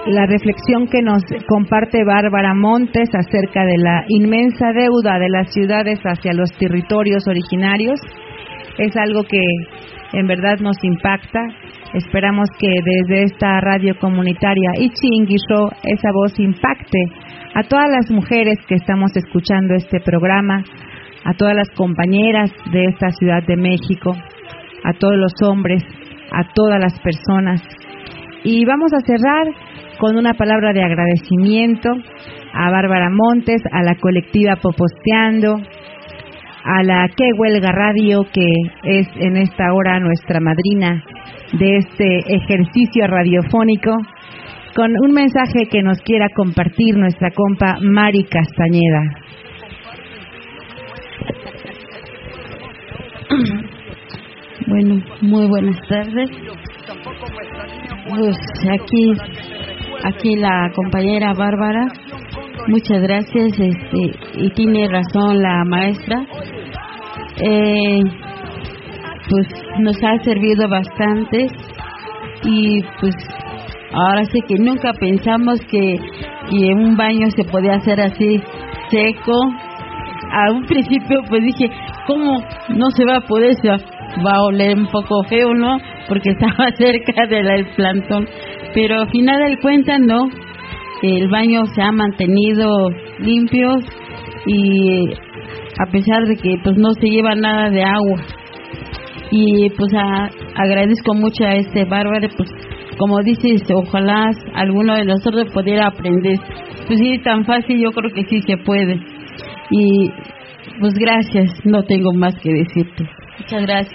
la reflexión que nos comparte Bárbara Montes acerca de la inmensa deuda de las ciudades hacia los territorios originarios es algo que en verdad nos impacta. Esperamos que desde esta radio comunitaria Ichinguisho esa voz impacte a todas las mujeres que estamos escuchando este programa, a todas las compañeras de esta Ciudad de México, a todos los hombres, a todas las personas. Y vamos a cerrar con una palabra de agradecimiento a Bárbara Montes, a la colectiva Poposteando, a la Que Huelga Radio, que es en esta hora nuestra madrina de este ejercicio radiofónico, con un mensaje que nos quiera compartir nuestra compa Mari Castañeda. Bueno, muy buenas tardes. Pues aquí la compañera Bárbara, muchas gracias, y tiene razón la maestra, pues nos ha servido bastante, y pues ahora sí que nunca pensamos que un baño se podía hacer así seco. A un principio pues dije, ¿cómo no se va a poder? Se va a oler un poco feo, ¿no? Porque estaba cerca del plantón, pero al final del cuenta no, el baño se ha mantenido limpio, y a pesar de que pues no se lleva nada de agua. Y pues agradezco mucho a Bárbara, pues como dices, ojalá alguno de nosotros pudiera aprender. Pues sí, tan fácil, yo creo que sí se puede. Y pues gracias, no tengo más que decirte. Muchas gracias.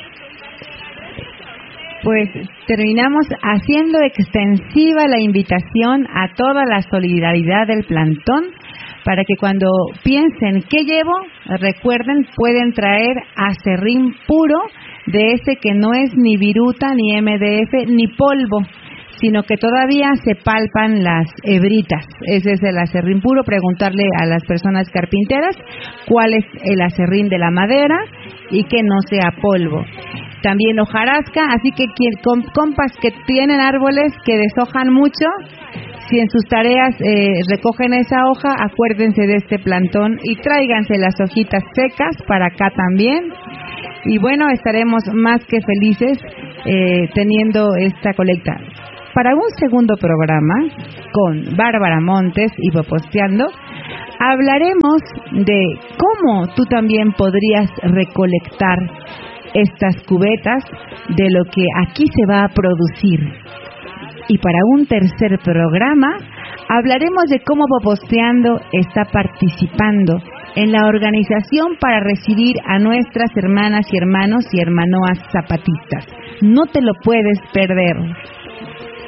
Pues terminamos haciendo extensiva la invitación a toda la solidaridad del plantón, para que cuando piensen qué llevo, recuerden, pueden traer aserrín puro, de ese que no es ni viruta, ni MDF, ni polvo, sino que todavía se palpan las hebritas. Ese es el aserrín puro. Preguntarle a las personas carpinteras cuál es el aserrín de la madera y que no sea polvo. También hojarasca, así que compas que tienen árboles que deshojan mucho, si en sus tareas recogen esa hoja, acuérdense de este plantón y tráiganse las hojitas secas para acá también. Y bueno, estaremos más que felices teniendo esta colecta. Para un segundo programa con Bárbara Montes y Poposteando, hablaremos de cómo tú también podrías recolectar estas cubetas de lo que aquí se va a producir. Y para un tercer programa hablaremos de cómo Poposteando está participando en la organización para recibir a nuestras hermanas y hermanos y hermanoas zapatistas. No te lo puedes perder.